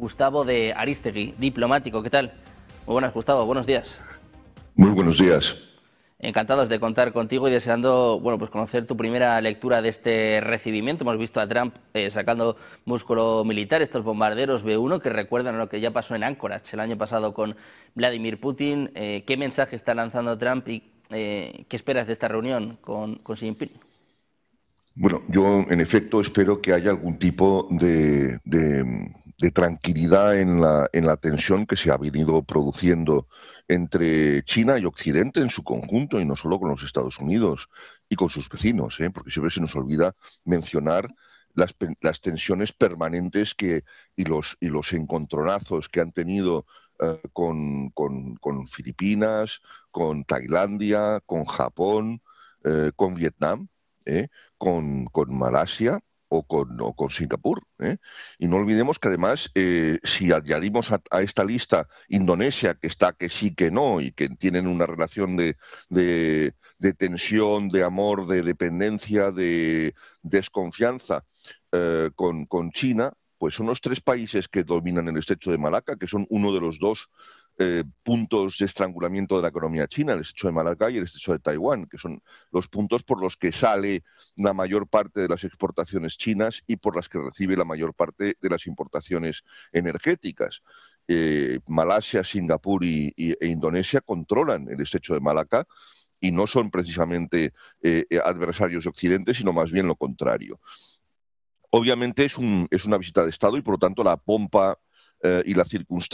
Gustavo de Arístegui, diplomático. ¿Qué tal? Muy buenas, Gustavo, buenos días. Muy buenos días. Encantados de contar contigo y deseando, bueno, pues conocer tu primera lectura de este recibimiento. Hemos visto a Trump sacando músculo militar, estos bombarderos B-1 que recuerdan a lo que ya pasó en Anchorage el año pasado con Vladimir Putin. ¿Qué mensaje está lanzando Trump y qué esperas de esta reunión con Xi Jinping? Bueno, yo en efecto espero que haya algún tipo de tranquilidad en la tensión que se ha venido produciendo entre China y Occidente en su conjunto, y no solo con los Estados Unidos y con sus vecinos, porque siempre se nos olvida mencionar las tensiones permanentes y los encontronazos que han tenido con Filipinas, con Tailandia, con Japón, con Vietnam. ¿eh? con Malasia o con Singapur. Y no olvidemos que además, si añadimos a esta lista Indonesia, que está que sí, que no, y que tienen una relación de tensión, de amor, de dependencia, de desconfianza con China, pues son los tres países que dominan el estrecho de Malaca, que son uno de los dos puntos de estrangulamiento de la economía china, el estrecho de Malaca y el estrecho de Taiwán, que son los puntos por los que sale la mayor parte de las exportaciones chinas y por las que recibe la mayor parte de las importaciones energéticas. Malasia, Singapur e Indonesia controlan el estrecho de Malaca y no son precisamente adversarios de Occidente, sino más bien lo contrario. Obviamente es una visita de Estado y por lo tanto la pompa y la circunstancia